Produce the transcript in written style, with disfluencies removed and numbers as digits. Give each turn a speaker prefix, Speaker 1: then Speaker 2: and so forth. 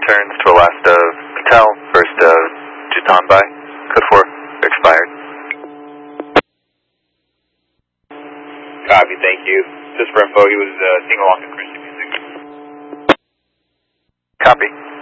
Speaker 1: returns to Alasta Patel, 1st of Jutanbai, code 4, expired.
Speaker 2: Copy, thank you. Just for info, he was singing along to Christian music.
Speaker 1: Copy.